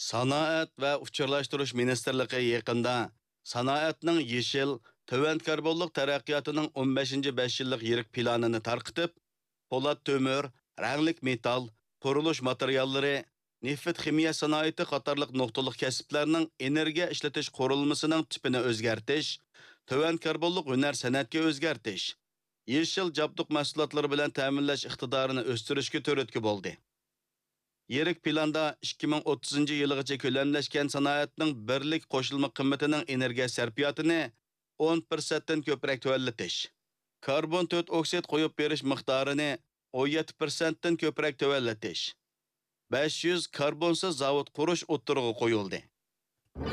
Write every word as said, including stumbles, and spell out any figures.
Sanoat va uchirlashtirish ministrligi yaqinda sanoatning yeshil, tövənd karbonlik taraqqiyotining o'n beshinchi besh yillik yirik planini tarqitib, po'lat to'mir, ranglik metal, qurilish materiallari, neft ximiya sanoati qatorliq nuqtaliq kasblarning energiya ishlatish qurilmasining tipini o'zgartish, tövənd karbonlik hunar san'atga o'zgartish, yeshil jabduq mahsulotlari bilan ta'minlash iqtidorini o'stirishga to'ritki bo'ldi. Yirik planda ikki ming o'ttizinchi yilgacha ko'lamlashgan sanoatning birlik qo'shilma qimmatining energiya sarfiyotini o'n foizdan ko'proq tövəlletish, karbon to'rt oksid qo'yib berish miqdorini o'n yetti foizdan ko'proq tövəlletish, besh yuz karbonsiz zavod qurish o'ttirg'i qo'yildi.